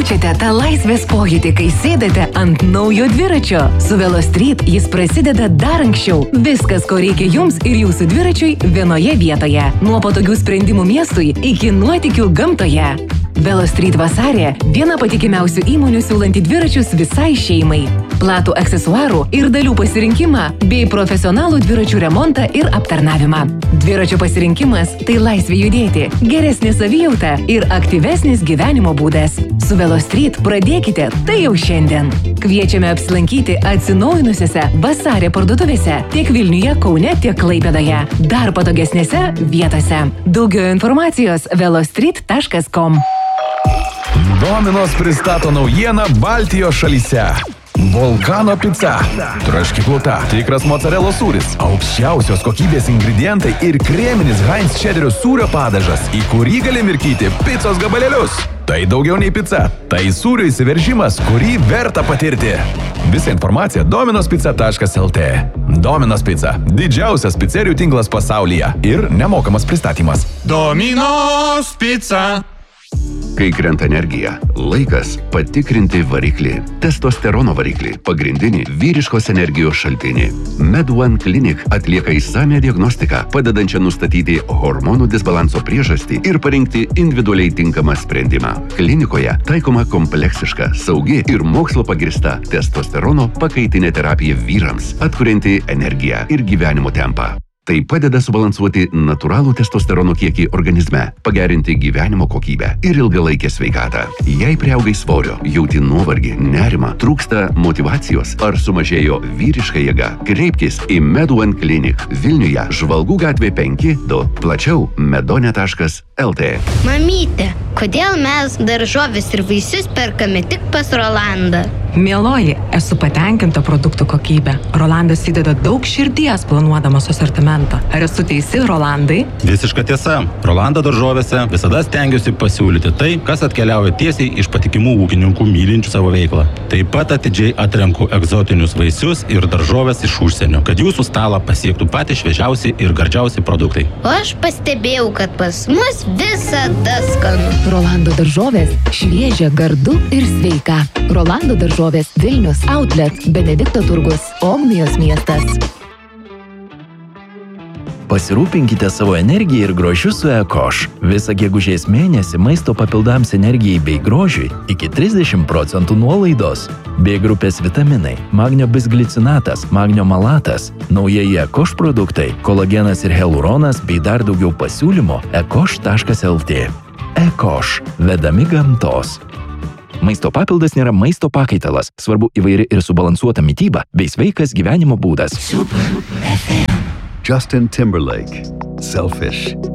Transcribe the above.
jaučiate tą laisvės pojūtį, kai sėdate ant naujo dviračio? Su Velostreet jis prasideda dar anksčiau. Viskas, ko reikia jums ir jūsų dviračiui vienoje vietoje. Nuo patogių sprendimų miestui iki nuotykių gamtoje. Velostreet vasarė – viena patikimiausių įmonių siūlanti dviračius visai šeimai. Platų aksesuarų ir dalių pasirinkimą bei profesionalų dviračių remontą ir aptarnavimą. Dviračio pasirinkimas – tai laisvė judėti, geresnė savijauta ir aktyvesnis gyvenimo būdas. Su Velostreet pradėkite tai jau šiandien. Kviečiame apsilankyti atsinaujinusiose vasarė parduotuvėse tiek Vilniuje, Kaune, tiek Klaipėdoje. Dar patogesnėse vietose. Daugiau informacijos velostreet.com. Domino's pristato naujieną Baltijos šalyse. Volcano pica. Traški pluta, tikras mozzarellos sūris, aukščiausios kokybės ingredientai ir kreminis Heinz čederio sūrio padažas, į kurį gali mirkyti picos gabalėlius. Tai daugiau nei pica, tai sūrio įsiveržimas, kurį verta patirti. Visa informacija dominospizza.lt. Domino's Pizza – didžiausias picerijų tinklas pasaulyje ir nemokamas pristatymas. Domino's Pizza. Kai krenta energija, laikas patikrinti variklį. Testosterono variklį – pagrindinį vyriškos energijos šaltinį. Med1 Clinic atlieka išsamią diagnostiką, padedančią nustatyti hormonų disbalanso priežastį ir parinkti individualiai tinkamą sprendimą. Klinikoje taikoma kompleksiška, saugi ir mokslo pagrįsta testosterono pakaitinė terapija vyrams, atkurianti energiją ir gyvenimo tempą. Tai padeda subalansuoti natūralų testosterono kiekį organizme, pagerinti gyvenimo kokybę ir ilgalaikę sveikatą. Jei priaugai svorio, jauti nuovargį, nerimą, trūksta motyvacijos ar sumažėjo vyriška jėga, kreipkis į Med1 Clinic Vilniuje, Žvalgų gatvė 5-2, plačiau medone.lt. Mamyte, kodėl mes daržoves ir vaisius perkame tik pas Rolandą? Mieloji, esu patenkinta produktų kokybę. Rolandas įdeda daug širdies planuodamas asortimentą. Ar esu teisi, Rolandai? Visiška tiesa. Rolando daržovėse visada stengiuosi pasiūlyti tai, kas atkeliauja tiesiai iš patikimų ūkininkų mylinčių savo veiklą. Taip pat atidžiai atrenku egzotinius vaisius ir daržovės iš užsienio, kad jūsų stalą pasiektų patys šviežiausi ir gardžiausi produktai. O aš pastebėjau, kad pas mus visada skanu. Rolando daržovės – šviežia, gardu ir sveika. Rolando daržovės Vilnius Outlet, Benedikto turgus, Ogmijos miestas. Pasirūpinkite savo energiją ir grožiu su Ekoš. Visą gegužės mėnesį maisto papildams energijai bei grožiui iki 30% nuolaidos. B grupės vitaminai, magnio bisglicinatas, magnio malatas, naujieji Ekoš produktai, kolagenas ir hialuronas bei dar daugiau pasiūlymo ekoš.lt. Ekoš – vedami gamtos. Maisto papildas nėra maisto pakaitalas, svarbu įvairi ir subalansuota mityba bei sveikas gyvenimo būdas. Justin Timberlake, Selfish.